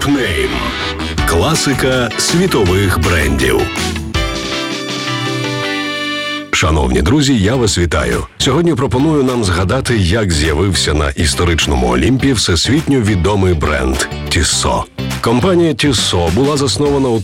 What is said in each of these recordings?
Топ-нейм. Класика світових брендів. Шановні друзі, я вас вітаю. Сьогодні пропоную нам згадати, як з'явився на історичному Олімпі всесвітньо відомий бренд Tissot. Компанія Tissot була заснована у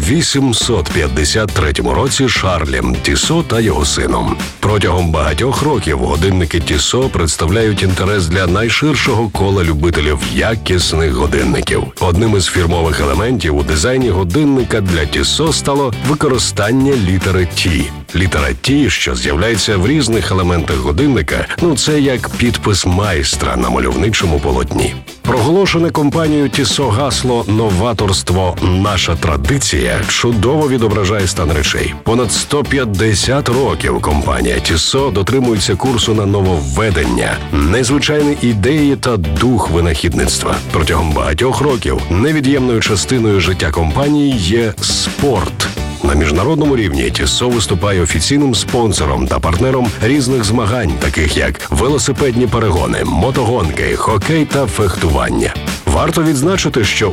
1853 році Шарлем Tissot та його сином. Протягом багатьох років годинники Tissot представляють інтерес для найширшого кола любителів якісних годинників. Одним із фірмових елементів у дизайні годинника для Tissot стало використання літери T. Літера T, що з'являється в різних елементах годинника, це як підпис майстра на мальовничому полотні. Проголошене компанією Tissot гасло «Новаторство – наша традиція» чудово відображає стан речей. Понад 150 років компанія Tissot дотримується курсу на нововведення, незвичайні ідеї та дух винахідництва. Протягом багатьох років невід'ємною частиною життя компанії є спорт. На міжнародному рівні Tissot виступає офіційним спонсором та партнером різних змагань, таких як велосипедні перегони, мотогонки, хокей та фехтування. Варто відзначити, що у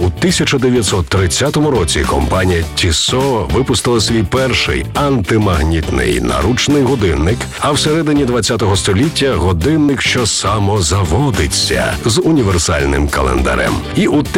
1930 році компанія Tissot випустила свій перший антимагнітний наручний годинник, а всередині ХХ століття годинник, що самозаводиться, з універсальним календарем. І у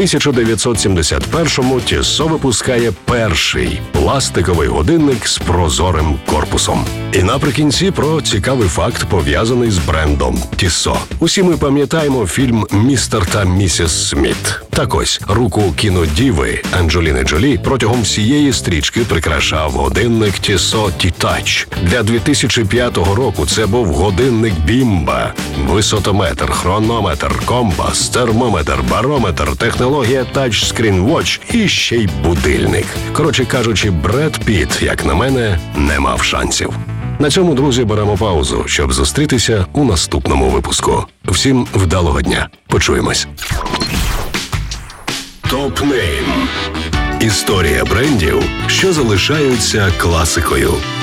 1971-му Tissot випускає перший пластиковий годинник з прозорим корпусом. І наприкінці про цікавий факт, пов'язаний з брендом Tissot. Усі ми пам'ятаємо фільм «Містер та місіс Сміт». Так ось, руку кінодіви Анджеліни Джолі протягом всієї стрічки прикрашав годинник Tissot T-Touch. Для 2005 року це був годинник Бімба. Висотометр, хронометр, компас, термометр, барометр, технологія Touchscreen Watch і ще й будильник. Коротше кажучи, Бред Піт, як на мене, не мав шансів. На цьому, друзі, беремо паузу, щоб зустрітися у наступному випуску. Всім вдалого дня. Почуємось. Топ-нейм. Історія брендів, що залишаються класикою.